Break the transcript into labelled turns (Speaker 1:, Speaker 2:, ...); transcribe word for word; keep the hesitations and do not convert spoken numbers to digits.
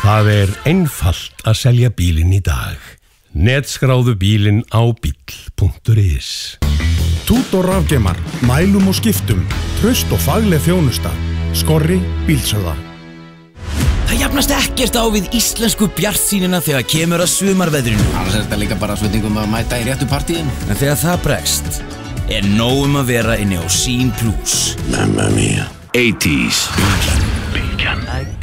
Speaker 1: Það er einfalt að selja bílinn í dag. Netskráðu bílinn á bíll punktur is.
Speaker 2: Tútor rafgeimar, mælum og skiptum, traust og fagleg þjónusta. Skorri bílsöða.
Speaker 3: Það jafnast ekkert á við íslensku bjartsýnina þegar kemur að sumarveðrinu.
Speaker 4: Annars er þetta líka bara spurningum að mæta í réttu partíin.
Speaker 3: En þegar það bregst, er nóg um að vera inni á Sýn Plus.
Speaker 5: Mamma mia. eighties. Bylgjan. Bylgjan.